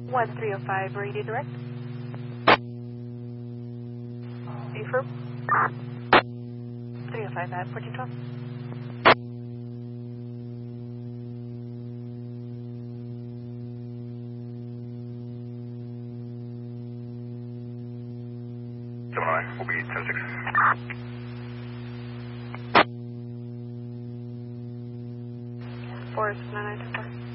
1305, radio direct. Affirm. 305 at 1412. Will be 10-6. Forest 9924.